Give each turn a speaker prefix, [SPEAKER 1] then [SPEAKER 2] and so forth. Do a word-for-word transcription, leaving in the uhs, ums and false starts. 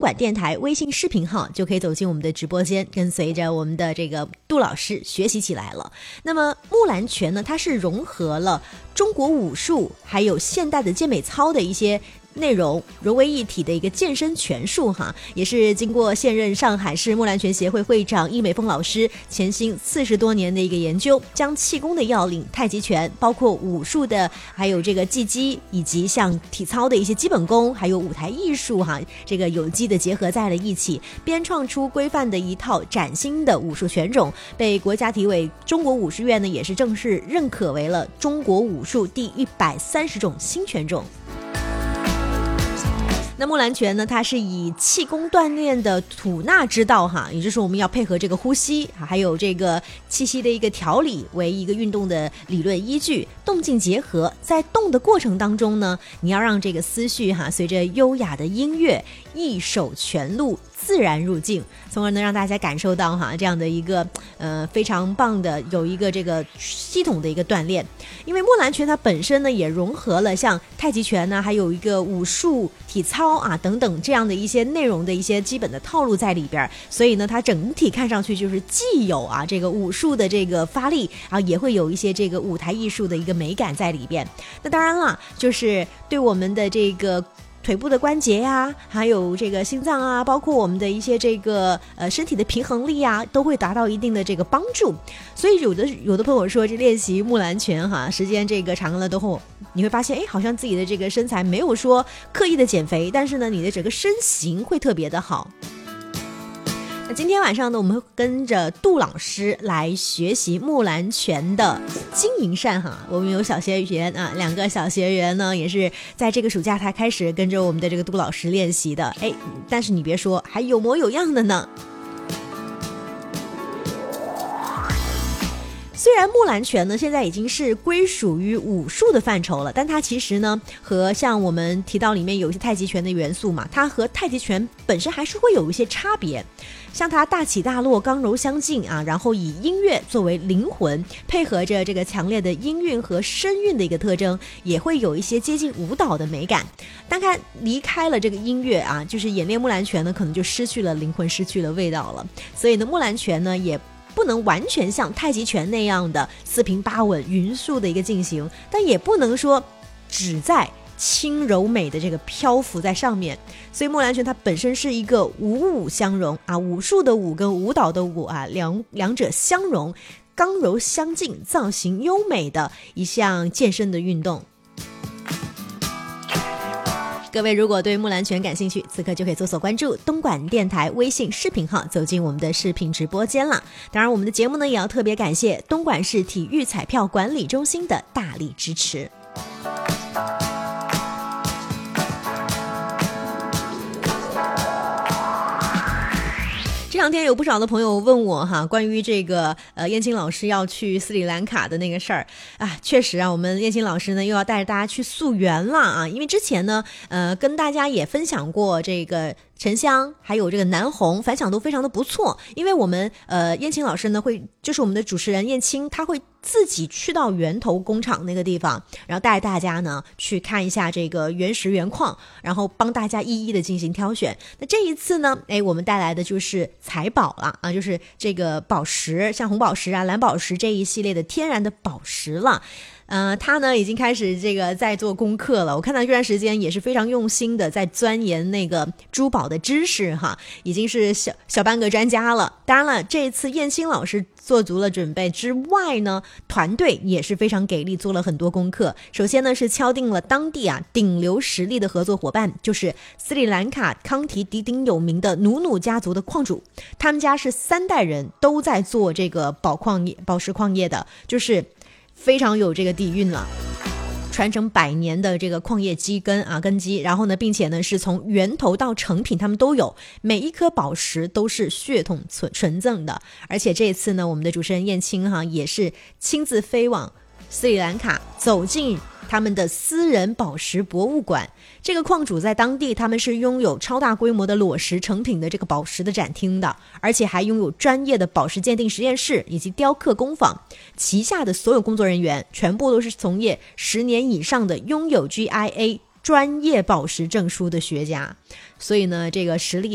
[SPEAKER 1] 管电台微信视频号就可以走进我们的直播间，跟随着我们的这个杜老师学习起来了。那么木兰拳呢，它是融合了中国武术还有现代的健美操的一些内容融为一体的一个健身拳术哈，也是经过现任上海市木兰拳协会会长易美凤老师潜心四十多年的一个研究，将气功的要领、太极拳，包括武术的，还有这个技击，以及像体操的一些基本功，还有舞台艺术哈，这个有机的结合在了一起，编创出规范的一套崭新的武术拳种，被国家体委中国武术院呢也是正式认可为了中国武术第一百三十种新拳种。那木兰拳呢，它是以气功锻炼的吐纳之道哈，也就是我们要配合这个呼吸，还有这个气息的一个调理为一个运动的理论依据，动静结合，在动的过程当中呢，你要让这个思绪哈，随着优雅的音乐一手拳路自然入境，从而能让大家感受到哈这样的一个呃非常棒的有一个这个系统的一个锻炼。因为木兰拳它本身呢也融合了像太极拳呢，还有一个武术、体操啊等等这样的一些内容的一些基本的套路在里边，所以呢它整体看上去就是既有啊这个武术的这个发力啊，也会有一些这个舞台艺术的一个美感在里边。那当然了，就是对我们的这个腿部的关节呀、啊，还有这个心脏啊，包括我们的一些这个呃身体的平衡力啊，都会达到一定的这个帮助。所以有的有的朋友说，这练习木兰拳哈，时间这个长了之后，你会发现，哎，好像自己的这个身材没有说刻意的减肥，但是呢，你的整个身形会特别的好。那今天晚上呢，我们会跟着杜老师来学习木兰拳的金银扇哈。我们有小学员啊，两个小学员呢，也是在这个暑假才开始跟着我们的这个杜老师练习的。哎，但是你别说，还有模有样的呢。虽然木兰拳呢现在已经是归属于武术的范畴了，但它其实呢和像我们提到里面有一些太极拳的元素嘛，它和太极拳本身还是会有一些差别。像它大起大落、刚柔相济啊，然后以音乐作为灵魂，配合着这个强烈的音韵和声韵的一个特征，也会有一些接近舞蹈的美感。但看离开了这个音乐啊，就是演练木兰拳呢，可能就失去了灵魂，失去了味道了。所以呢，木兰拳呢也不能完全像太极拳那样的四平八稳、匀速的一个进行，但也不能说只在轻柔美的这个漂浮在上面。所以木兰拳它本身是一个武武相融啊，武术的武跟舞蹈的舞啊，两两者相融，刚柔相济，造型优美的一项健身的运动。各位如果对木兰拳感兴趣，此刻就可以搜索关注东莞电台微信视频号，走进我们的视频直播间了。当然我们的节目呢也要特别感谢东莞市体育彩票管理中心的大力支持。这两天有不少的朋友问我哈，关于这个呃燕青老师要去斯里兰卡的那个事儿啊，确实啊，我们燕青老师呢又要带着大家去溯源了啊，因为之前呢呃跟大家也分享过这个沉香还有这个南红，反响都非常的不错。因为我们呃燕青老师呢会就是我们的主持人燕青，他会自己去到源头工厂那个地方，然后带大家呢去看一下这个原石原矿，然后帮大家一一的进行挑选。那这一次呢，哎，我们带来的就是财宝了啊，就是这个宝石，像红宝石啊、蓝宝石这一系列的天然的宝石了。呃，他呢已经开始这个在做功课了，我看他这段时间也是非常用心的在钻研那个珠宝的知识哈，已经是小小半个专家了。当然了，这一次燕青老师做足了准备之外呢，团队也是非常给力，做了很多功课。首先呢是敲定了当地啊顶流实力的合作伙伴，就是斯里兰卡康提鼎鼎有名的努努家族的矿主，他们家是三代人都在做这个宝矿业、宝石矿业的，就是非常有这个底蕴了，传承百年的这个矿业基根啊根基，然后呢，并且呢是从源头到成品他们都有，每一颗宝石都是血统纯纯正的。而且这次呢，我们的主持人燕青哈也是亲自飞往斯里兰卡，走进他们的私人宝石博物馆。这个矿主在当地他们是拥有超大规模的裸石成品的这个宝石的展厅的，而且还拥有专业的宝石鉴定实验室以及雕刻工坊，旗下的所有工作人员全部都是从业十年以上的拥有 G I A 专业宝石证书的学家。所以呢，这个实力